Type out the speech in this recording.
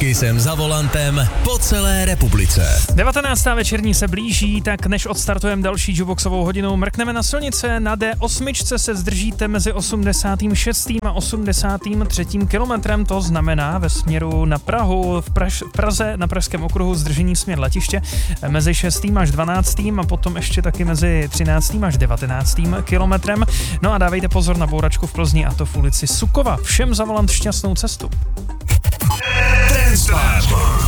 Taky jsem za volantem po celé republice. 19. večerní se blíží, tak než odstartujeme další Juboxovou hodinu, mrkneme na silnice. Na D8 se zdržíte mezi 86. a 83. kilometrem, to znamená ve směru na Prahu, v Praze na Pražském okruhu zdržení směr letiště mezi 6. až 12. a potom ještě taky mezi 13. až 19. kilometrem. No a dávejte pozor na bouračku v Plzni, a to v ulici Sukova. Všem za volant šťastnou cestu. Transform.